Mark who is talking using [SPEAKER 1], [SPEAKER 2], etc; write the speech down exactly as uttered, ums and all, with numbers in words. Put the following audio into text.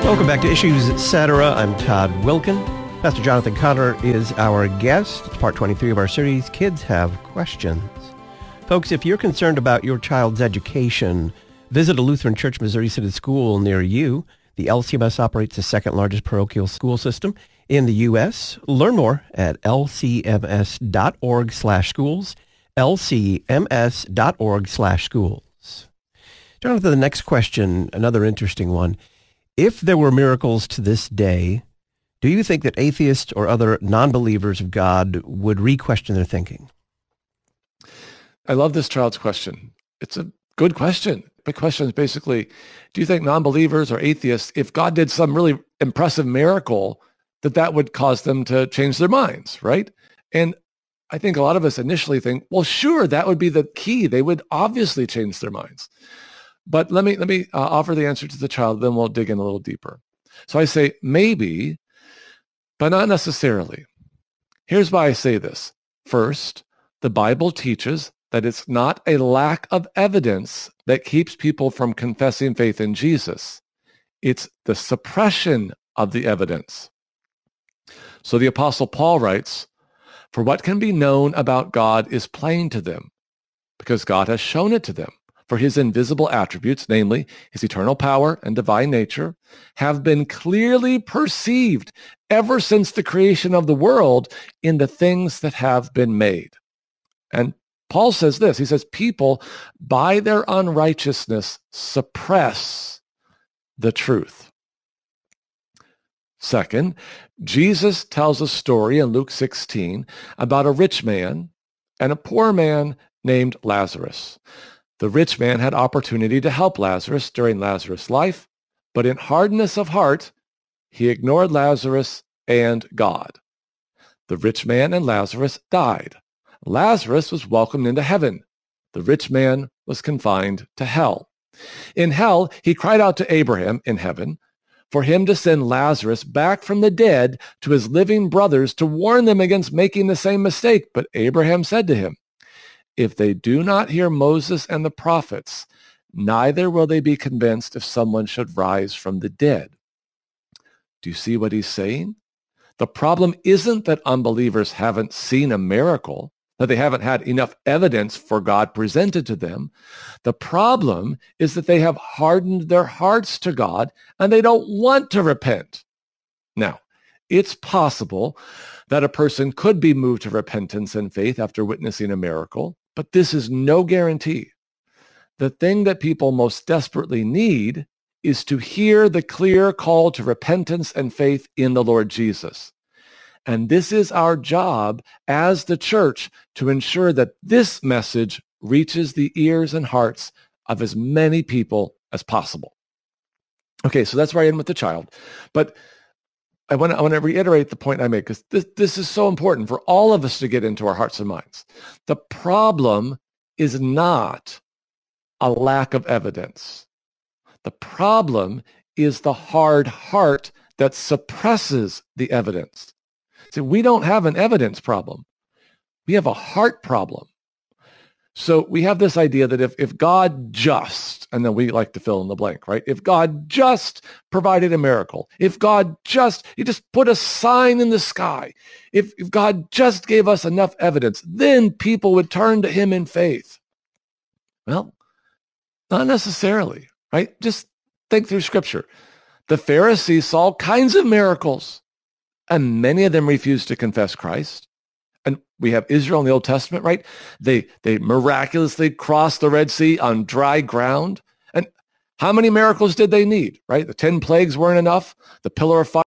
[SPEAKER 1] Welcome back to Issues Etc. I'm Todd Wilkin. Pastor Jonathan Connor is our guest. It's part twenty-three of our series, Kids Have Questions. Folks, if you're concerned about your child's education, visit a Lutheran Church Missouri Synod school near you. The L C M S operates the second largest parochial school system in the U S. Learn more at lcms.org slash schools, lcms.org slash schools. Jonathan, the next question, another interesting one. If there were miracles to this day, do you think that atheists or other non-believers of God would re-question their thinking?
[SPEAKER 2] I love this child's question. It's a good question. The question is basically, do you think non-believers or atheists, if God did some really impressive miracle, that that would cause them to change their minds, right? And I think a lot of us initially think, well, sure, that would be the key. They would obviously change their minds. But let me let me uh, offer the answer to the child, then we'll dig in a little deeper. So I say maybe, but not necessarily. Here's why I say this. First, the Bible teaches that it's not a lack of evidence that keeps people from confessing faith in Jesus. It's the suppression of the evidence. So the Apostle Paul writes, "For what can be known about God is plain to them, because God has shown it to them. For his invisible attributes, namely his eternal power and divine nature, have been clearly perceived ever since the creation of the world in the things that have been made." And Paul says this, he says, people by their unrighteousness suppress the truth. Second, Jesus tells a story in Luke sixteen about a rich man and a poor man named Lazarus. The rich man had opportunity to help Lazarus during Lazarus' life, but in hardness of heart, he ignored Lazarus and God. The rich man and Lazarus died. Lazarus was welcomed into heaven. The rich man was confined to hell. In hell, he cried out to Abraham in heaven for him to send Lazarus back from the dead to his living brothers to warn them against making the same mistake. But Abraham said to him, "If they do not hear Moses and the prophets, neither will they be convinced if someone should rise from the dead." Do you see what he's saying? The problem isn't that unbelievers haven't seen a miracle, that they haven't had enough evidence for God presented to them. The problem is that they have hardened their hearts to God and they don't want to repent. Now, it's possible that a person could be moved to repentance and faith after witnessing a miracle, but this is no guarantee. The thing that people most desperately need is to hear the clear call to repentance and faith in the Lord Jesus. And this is our job as the church to ensure that this message reaches the ears and hearts of as many people as possible. Okay, so that's where I end with the child. But I want to I want to reiterate the point I made, because this, this is so important for all of us to get into our hearts and minds. The problem is not a lack of evidence. The problem is the hard heart that suppresses the evidence. See, we don't have an evidence problem. We have a heart problem. So we have this idea that if, if God just, and then we like to fill in the blank, right? If God just provided a miracle, if God just, he just put a sign in the sky, if, if God just gave us enough evidence, then people would turn to him in faith. Well, not necessarily, right? Just think through Scripture. The Pharisees saw all kinds of miracles, and many of them refused to confess Christ. And we have Israel in the Old Testament, right? They they miraculously crossed the Red Sea on dry ground. And how many miracles did they need, right? The ten plagues weren't enough. The pillar of fire